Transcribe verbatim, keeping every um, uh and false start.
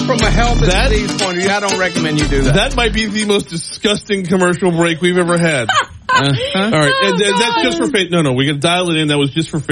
from a health and That- disease point of view, I don't recommend you do that. That might be the most disgusting commercial break we've ever had. Uh-huh. All right, and, and that's just for faith. No, no, we got to dial it in. That was just for